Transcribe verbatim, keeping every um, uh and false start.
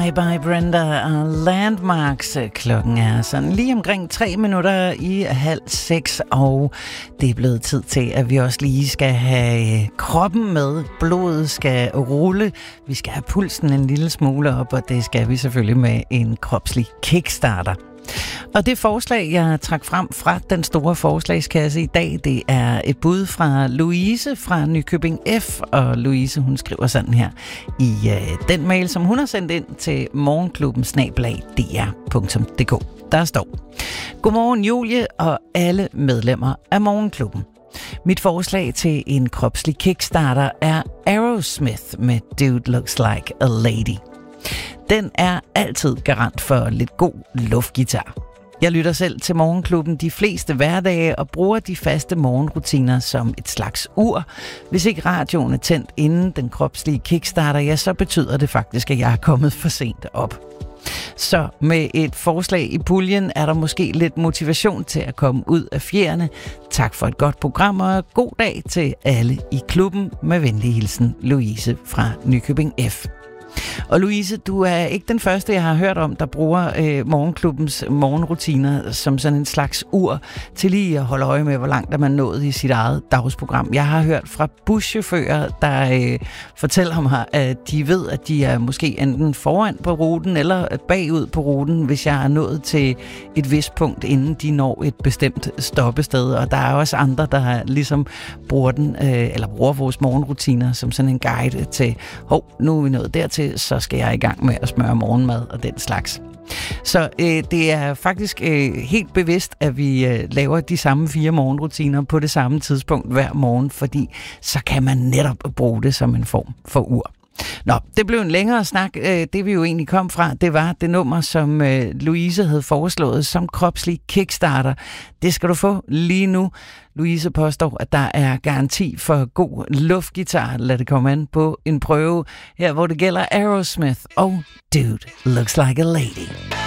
Bye Bye Brenda og Landmarks. Klokken er sådan lige omkring tre minutter i halv seks, og det er blevet tid til, at vi også lige skal have kroppen med. Blodet skal rulle. Vi skal have pulsen en lille smule op, og det skal vi selvfølgelig med en kropslig kickstarter. Og det forslag, jeg trak frem fra den store forslagskasse i dag, det er et bud fra Louise fra Nykøbing F. Og Louise, hun skriver sådan her i øh, den mail, som hun har sendt ind til morgenklubben snabel-a d r punktum d k. Der står: Godmorgen Julie og alle medlemmer af Morgenklubben. Mit forslag til en kropslig kickstarter er Aerosmith med Dude Looks Like a Lady. Den er altid garant for lidt god luftgitar. Jeg lytter selv til Morgenklubben de fleste hverdage og bruger de faste morgenrutiner som et slags ur. Hvis ikke radioen er tændt inden den kropslige kickstarter, ja, så betyder det faktisk, at jeg er kommet for sent op. Så med et forslag i puljen er der måske lidt motivation til at komme ud af fjerne. Tak for et godt program og god dag til alle i klubben. Med venlig hilsen, Louise fra Nykøbing F. Og Louise, du er ikke den første, jeg har hørt om, der bruger øh, morgenklubbens morgenrutiner som sådan en slags ur til lige at holde øje med, hvor langt er man nået i sit eget dagsprogram. Jeg har hørt fra buschauffører, der øh, fortæller mig, at de ved, at de er måske enten foran på ruten eller bagud på ruten, hvis jeg er nået til et vist punkt, inden de når et bestemt stoppested. Og der er også andre, der ligesom bruger den, øh, eller bruger vores morgenrutiner som sådan en guide til, hov, nu er vi nået dertil, så skal jeg i gang med at smøre morgenmad og den slags. Så øh, det er faktisk øh, helt bevidst, at vi øh, laver de samme fire morgenrutiner på det samme tidspunkt hver morgen, fordi så kan man netop bruge det som en form for ur. Nå, det blev en længere snak. Det vi jo egentlig kom fra, det var det nummer, som Louise havde foreslået som kropslig kickstarter. Det skal du få lige nu. Louise påstår, at der er garanti for god luftgitar. Lad det komme an på en prøve her, hvor det gælder Aerosmith og Dude Looks Like a Lady.